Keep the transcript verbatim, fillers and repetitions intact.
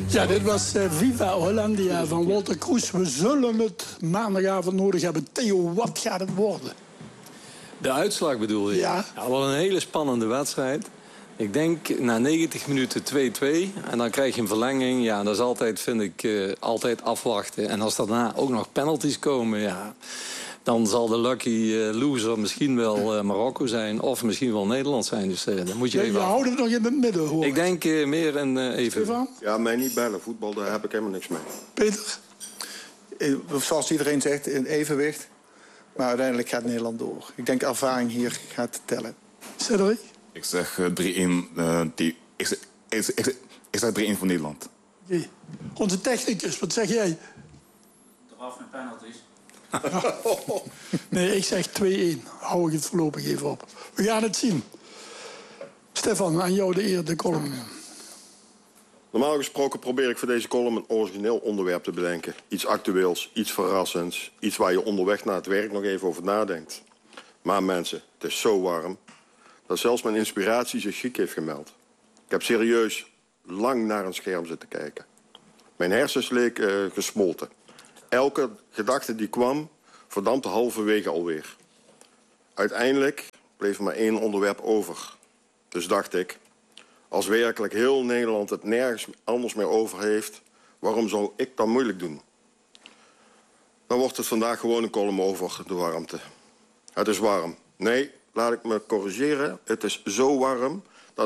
Ja, dit was uh, Viva Hollandia van Walter Kroes. We zullen het maandagavond nodig hebben. Theo, wat gaat het worden? De uitslag bedoel je? Ja. Ja, wel een hele spannende wedstrijd. Ik denk na negentig minuten twee-twee. En dan krijg je een verlenging. Ja, dat is altijd, vind ik, uh, altijd afwachten. En als daarna ook nog penalties komen, ja, dan zal de lucky uh, loser misschien wel uh, Marokko zijn. Of misschien wel Nederland zijn. Dus uh, dan moet je ja, even... Je houdt het nog in het midden, hoor. Ik denk uh, meer een uh, even... Stefan? Ja, mij niet bellen. Voetbal, daar heb ik helemaal niks mee. Peter? Zoals iedereen zegt, in evenwicht. Maar uiteindelijk gaat Nederland door. Ik denk ervaring hier gaat tellen. Cedric? Ik zeg uh, drie-een. Uh, die, ik, zeg, ik, zeg, ik, zeg, ik zeg drie-een voor Nederland. Okay. Onze technicus, wat zeg jij? Eraf met penalties. Nee, ik zeg twee-een. Hou ik het voorlopig even op. We gaan het zien. Stefan, aan jou de eer, de column. Normaal gesproken probeer ik voor deze column een origineel onderwerp te bedenken. Iets actueels, iets verrassends. Iets waar je onderweg naar het werk nog even over nadenkt. Maar mensen, het is zo warm dat zelfs mijn inspiratie zich ziek heeft gemeld. Ik heb serieus lang naar een scherm zitten kijken. Mijn hersens leken uh, gesmolten. Elke gedachte die kwam, verdampte halverwege alweer. Uiteindelijk bleef er maar één onderwerp over. Dus dacht ik, als werkelijk heel Nederland het nergens anders meer over heeft, waarom zou ik dan moeilijk doen? Dan wordt het vandaag gewoon een column over de warmte. Het is warm. Nee, laat ik me corrigeren. Het is zo warm